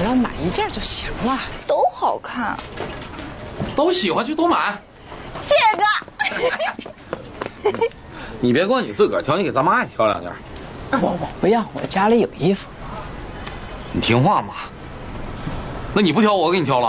要买一件就行了。 都好看， 都喜欢就都买。 谢谢哥。 你别光你自个儿挑，你给咱妈也挑两件。 我不要，我家里有衣服。 你听话嘛。那你不挑，我给你挑了。